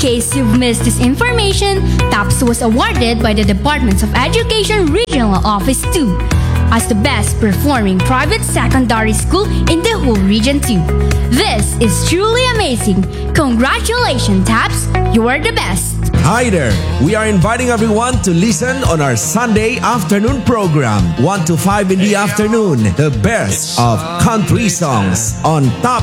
case you've missed this information, TAPS was awarded by the Department of Education Regional Office 2 as the best performing private secondary school in the whole region too. This is truly amazing. Congratulations, TAPS. You are the best. Hi there! We are inviting everyone to listen on our Sunday afternoon program, 1 to 5 in the afternoon, the best of country songs on Top